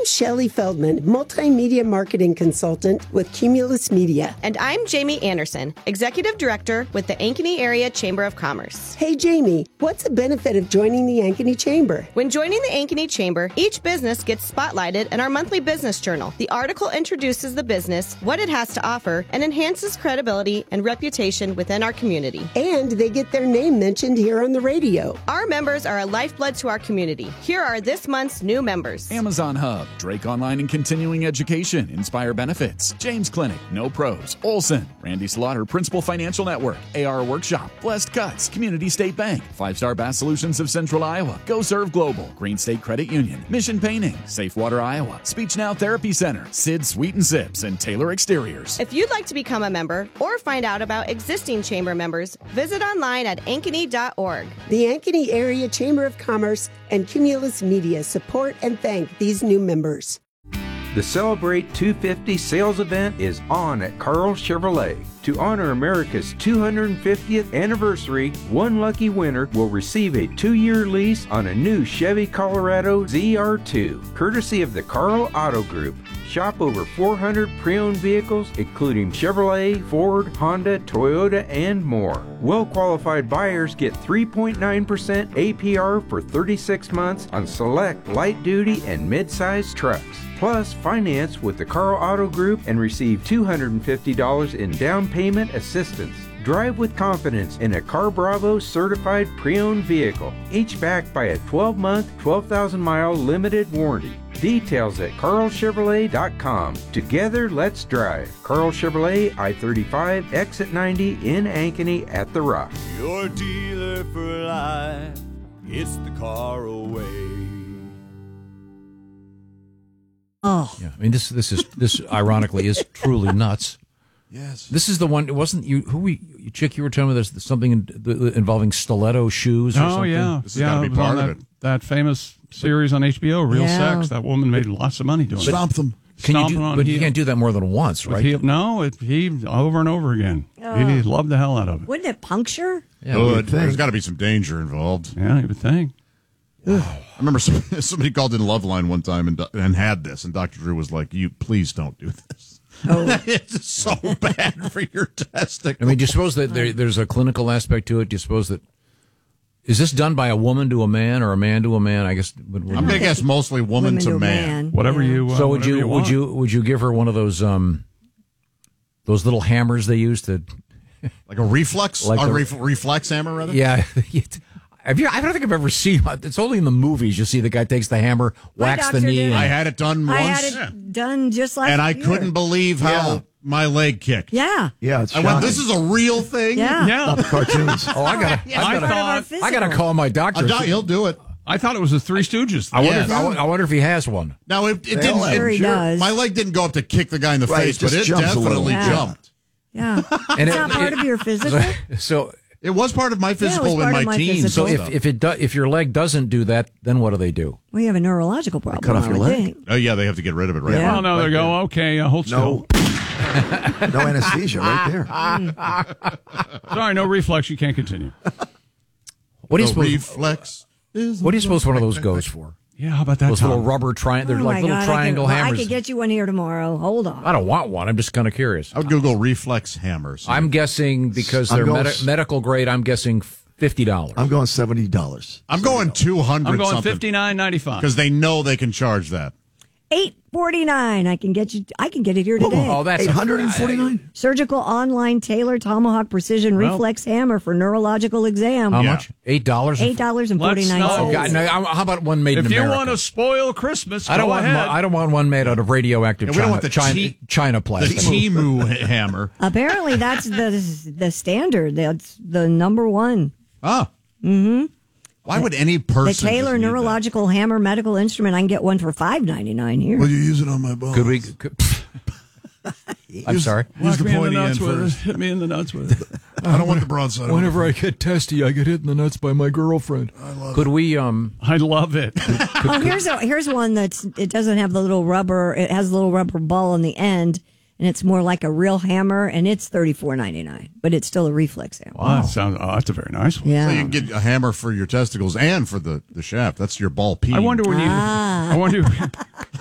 I'm Shelley Feldman, multimedia marketing consultant with Cumulus Media. And I'm Jamie Anderson, Executive Director with the Ankeny Area Chamber of Commerce. Hey, Jamie, what's the benefit of joining the Ankeny Chamber? When joining the Ankeny Chamber, each business gets spotlighted in our monthly business journal. The article introduces the business, what it has to offer, and enhances credibility and reputation within our community. And they get their name mentioned here on the radio. Our members are a lifeblood to our community. Here are this month's new members. Amazon Hub, Drake Online and Continuing Education, Inspire Benefits, James Clinic, No Pros, Olson, Randy Slaughter, Principal Financial Network, AR Workshop, Blessed Cuts, Community State Bank, 5-Star Bass Solutions of Central Iowa, Go Serve Global, Green State Credit Union, Mission Painting, Safe Water Iowa, Speech Now Therapy Center, Sid Sweet and Sips, and Taylor Exteriors. If you'd like to become a member or find out about existing chamber members, visit online at ankeny.org. The Ankeny Area Chamber of Commerce and Cumulus Media support and thank these new members. The Celebrate 250 sales event is on at Carl Chevrolet. To honor America's 250th anniversary, one lucky winner will receive a 2-year lease on a new Chevy Colorado ZR2, courtesy of the Carl Auto Group. Shop over 400 pre-owned vehicles, including Chevrolet, Ford, Honda, Toyota, and more. Well-qualified buyers get 3.9% APR for 36 months on select light-duty and mid-size trucks. Plus, finance with the Carl Auto Group and receive $250 in down payment assistance. Drive with confidence in a Car Bravo certified pre-owned vehicle, each backed by a 12-month, 12,000-mile limited warranty. Details at carlchevrolet.com. Together, let's drive. Carl Chevrolet, I-35, exit 90 in Ankeny at The Rock. Your dealer for life, it's the Carlway. Oh, yeah. I mean, this ironically is truly nuts. Yes. This is the one. It wasn't you. Chick? You were telling me there's something involving stiletto shoes or something. Oh yeah, This is gotta be part of it. That famous series on HBO, Real Sex. That woman made lots of money doing it. Stomp them. But you can't do that more than once, right? He over and over again. He loved the hell out of it. Wouldn't it puncture? Yeah, Good. There's got to be some danger involved. Yeah, you would think. I remember somebody called in Loveline one time and had this, and Dr. Drew was like, "You please don't do this. Oh. It's so bad for your testicles." I mean, do you suppose that there's a clinical aspect to it? Do you suppose that is this done by a woman to a man or a man to a man? I guess I'm going to guess mostly woman to man. Whatever you. So would you give her one of those little hammers they use to like a reflex, reflex hammer, rather? Yeah. I don't think I've ever seen. It's only in the movies you see the guy takes the hammer, whacks the knee. I had it done once. I had it done just like and I couldn't believe how my leg kicked. Yeah. Yeah, I went, this is a real thing? Yeah. Yeah. Cartoons. Oh, I gotta call my doctor. He'll do it. I thought it was the Three Stooges. I wonder if he has one. Now, it didn't. Sure he does. My leg didn't go up to kick the guy in the face, but it definitely jumped. Yeah. And it's not part of your physical? So it was part of my physical in my teens. So if your leg doesn't do that, then what do they do? Well, you have a neurological problem. Cut off your leg? Think. Oh yeah, they have to get rid of it right Yeah. now. Well, no, they go, okay, hold still. No anesthesia right there. Sorry, no reflex. You can't continue. What do you suppose? Reflex. What do you suppose one of those goes for? Yeah, how about that? Those little rubber they're like little triangle hammers. I could get you one here tomorrow. Hold on. I don't want one. I'm just kind of curious. I would Google reflex hammers. I'm guessing because they're medical grade. I'm guessing $50. I'm going $70. I'm going $200. I'm going $59.95 because they know they can charge that. $849. I can get it here today. Oh, that's $849. Surgical online Taylor Tomahawk Precision Reflex Hammer for neurological exam. How much? $8. $8.49. Oh, God. Now, how about one made in America? If you want to spoil Christmas, I don't want one made out of radioactive we don't want the China plastic. The Temu hammer. Apparently, that's the standard. That's the number one. Ah. Mm-hmm. Why would any person? The Taylor Neurological Hammer medical instrument. I can get one for $5.99 here. Will you use it on my balls? Could we? I'm sorry. Use the pointy end first. Hit me in the nuts with it. I don't want the broadside. Whenever I get testy, I get hit in the nuts by my girlfriend. I love Could we? I love it. Here's one it doesn't have the little rubber. It has a little rubber ball on the end. And it's more like a real hammer, and it's $34.99, but it's still a reflex hammer. Wow, that's a very nice one. Yeah. So you can get a hammer for your testicles and for the shaft. That's your ball peen. I wonder when